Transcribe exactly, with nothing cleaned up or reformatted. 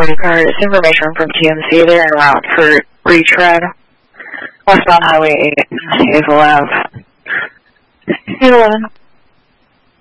forty car. It's information from T M C. They're en route for retread. Westbound Highway eight, Hazel Ave. eight eleven.